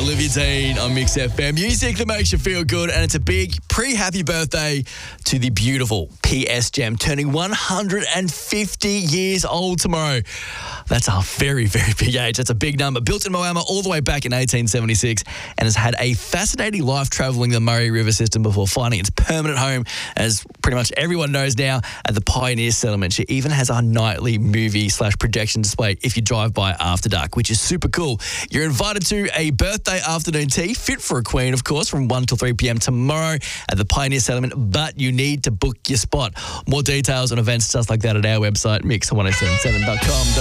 Olivia Dean on Mix FM. Music that makes you feel good, and it's a big pre-happy birthday to the beautiful PS Gem, turning 150 years old tomorrow. That's a very, very big age. That's a big number. Built in Moama all the way back in 1876 and has had a fascinating life travelling the Murray River system before finding its permanent home, as pretty much everyone knows now, at the Pioneer Settlement. She even has a nightly movie/projection display if you drive by after dark, which is super cool. You're invited to a birthday afternoon tea, fit for a queen, of course, from 1 till 3 p.m. tomorrow at the Pioneer Settlement, but you need to book your spot. More details on events just like that at our website, mix1077.com.